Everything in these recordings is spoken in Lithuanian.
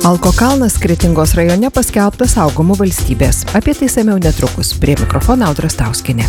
Alko kalnas Kretingos rajone paskelbtas saugomu valstybės. Apie tai samiau netrukus. Prie mikrofono Audra Stauskienė.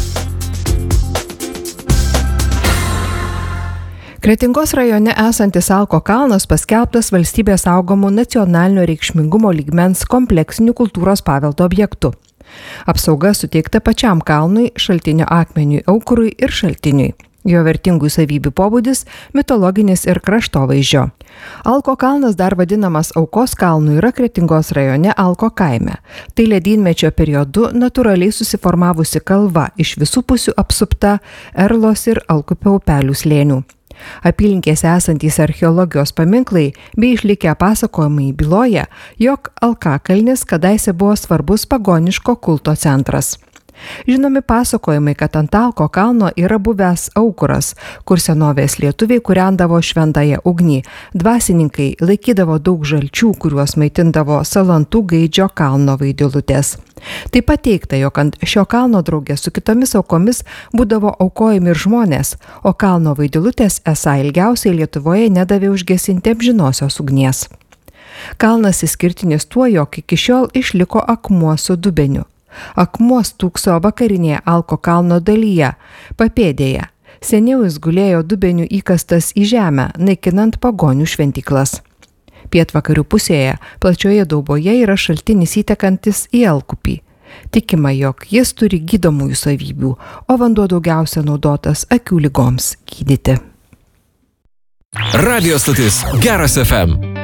Kretingos rajone esantis Alko kalnas paskelbtas valstybės saugomų nacionalinio reikšmingumo lygmens kompleksinių kultūros paveldo objektų. Apsauga suteikta pačiam kalnui, šaltinio akmeniui Aukurui ir šaltiniui. Jo vertingų savybių pobūdis – mitologinis ir kraštovaizdžio. Alko kalnas, dar vadinamas Aukos kalnu, yra Kretingos rajone Alko kaime. Tai ledynmečio periodu natūraliai susiformavusi kalva, iš visų pusių apsupta Erlos ir Alkupio upelių slėnių. Apylinkėse esantys archeologijos paminklai bei išlikę pasakojimai byloja, jog Alkakalnis kadaise buvo svarbus pagoniško kulto centras. Žinomi pasakojimai, kad ant Alko kalno yra buvęs Aukuras, kur senovės lietuviai kūrendavo šventąją ugnį. Dvasininkai laikydavo daug žalčių, kuriuos maitindavo Salantų Gaidžio kalno vaidilutės. Taip pat teigta, jog ant šio kalno draugė su kitomis aukomis būdavo aukojami ir žmonės, o kalno vaidilutės esą ilgiausiai Lietuvoje nedavė užgesinti amžinosios ugnies. Kalnas išskirtinis tuo, jog iki šiol išliko akmuo su dubeniu. Akmuo stūkso vakarinėje Alko kalno dalyje, papėdėje. Seniau jis gulėjo dubeniu įkastas į žemę, naikinant pagonių šventyklas. Pietvakarių pusėje, plačioje dauboje yra šaltinis įtekantis į Alkupį. Tikima, jog jis turi gydomųjų savybių, o vanduo daugiausia naudotas akių ligoms gydyti. Radio stotis Geras FM.